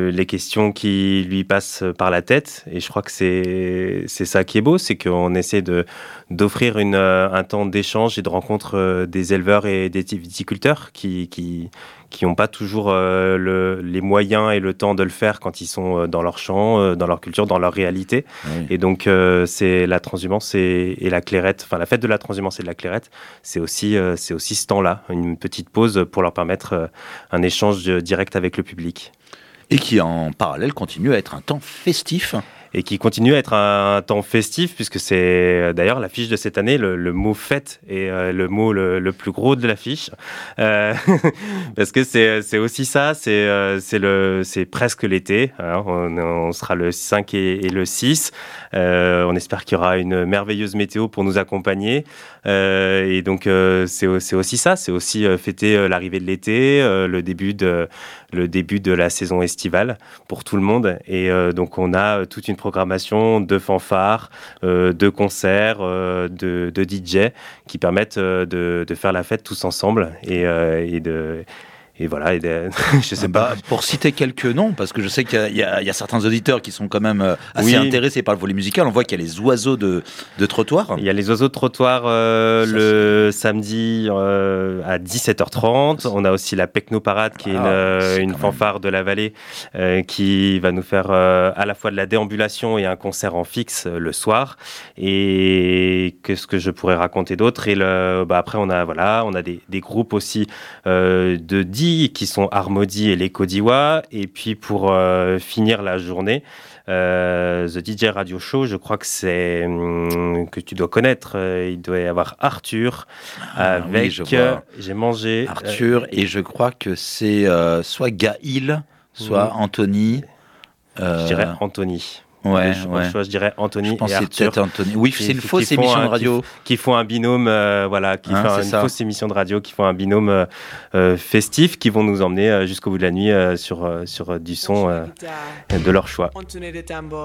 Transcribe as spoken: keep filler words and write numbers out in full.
le, les questions qui lui passent par la tête. Et je crois que c'est, c'est ça qui est beau, c'est qu'on essaie de, d'offrir une, un temps d'échange et de rencontre des éleveurs et des viticulteurs qui... qui qui n'ont pas toujours euh, le, les moyens et le temps de le faire quand ils sont dans leur champ, euh, dans leur culture, dans leur réalité. Oui. Et donc, euh, c'est la transhumance et, et la clairette, enfin la fête de la transhumance et de la clairette, c'est aussi, euh, c'est aussi ce temps-là, une petite pause pour leur permettre euh, un échange direct avec le public. Et qui, en parallèle, continue à être un temps festif. Et qui continue à être un, un temps festif, puisque c'est d'ailleurs l'affiche de cette année, le, le mot fête est euh, le mot le, le plus gros de l'affiche, euh, parce que c'est, c'est aussi ça, c'est, euh, c'est, le, c'est presque l'été, hein, on, on sera le cinq et, et le six, euh, on espère qu'il y aura une merveilleuse météo pour nous accompagner, euh, et donc euh, c'est, c'est aussi ça, c'est aussi euh, fêter euh, l'arrivée de l'été, euh, le début de, le début de la saison estivale pour tout le monde, et euh, donc on a euh, toute une programmation de fanfares, euh, de concerts, euh, de, de D J qui permettent euh, de, de faire la fête tous ensemble et, euh, et de... Et voilà, et de, je sais bah, pas. Pour citer quelques noms, parce que je sais qu'il y a, il y a, il y a certains auditeurs qui sont quand même assez oui. intéressés par le volet musical. On voit qu'il y a les oiseaux de, de trottoir. Il y a les oiseaux de trottoir euh, le c'est... samedi euh, à dix-sept heures trente. On a aussi la Pecno Parade, qui est ah, une, une fanfare même... de la vallée, euh, qui va nous faire euh, à la fois de la déambulation et un concert en fixe euh, le soir. Et qu'est-ce que je pourrais raconter d'autre? Et le, bah, après, on a, voilà, on a des, des groupes aussi euh, de dix qui sont Armody et les Kodiwa, et puis pour euh, finir la journée, euh, The D J Radio Show, je crois que c'est hum, que tu dois connaître, euh, il doit y avoir Arthur ah, avec oui, je vois. J'ai mangé Arthur euh, et je crois que c'est euh, soit Gaël, soit mmh. Anthony. Euh... Je dirais Anthony. Ouais, je, ouais. je, je dirais Anthony je pense et Arthur. C'est peut-être Anthony. Oui, qui, c'est une fausse émission un, de radio. Qui, qui font un binôme, euh, voilà, qui hein, font une ça. fausse émission de radio, qui font un binôme euh, euh, festif, qui vont nous emmener euh, jusqu'au bout de la nuit euh, sur, euh, sur euh, du son euh, de leur choix.